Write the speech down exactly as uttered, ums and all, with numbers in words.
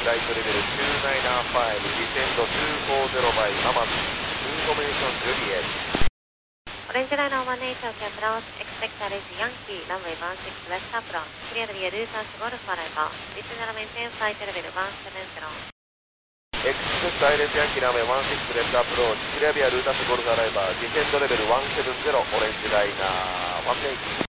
フライトレベルきゅうきゅうご、ディセンドにごゼロバイママズ、インフォメーションジュリエット。 Orange Liner one eight Tokyo approach, expect a Ridge Yankee, runway one six left approach, clear via Lutas Golf arrival, descend and maintain flight level one seven zero. Expect Iris Yankee runway one six left approach, clear via Lutas Golf arrival, descend level one seven zero, Orange Liner one eight.